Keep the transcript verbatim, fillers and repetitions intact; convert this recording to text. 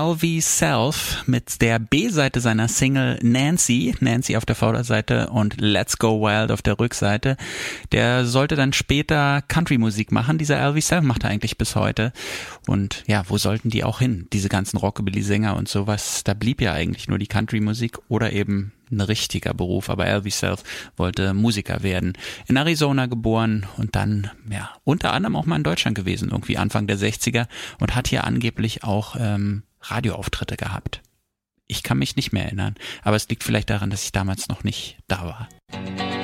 L V Self mit der B-Seite seiner Single Nancy, Nancy auf der Vorderseite und Let's Go Wild auf der Rückseite. Der sollte dann später Country-Musik machen. Dieser L V Self macht er eigentlich bis heute. Und ja, wo sollten die auch hin? Diese ganzen Rockabilly-Sänger und sowas. Da blieb ja eigentlich nur die Country-Musik oder eben ein richtiger Beruf, aber L V Self wollte Musiker werden. In Arizona geboren und dann, ja, unter anderem auch mal in Deutschland gewesen, irgendwie Anfang der sechziger und hat hier angeblich auch ähm, Radioauftritte gehabt. Ich kann mich nicht mehr erinnern, aber es liegt vielleicht daran, dass ich damals noch nicht da war.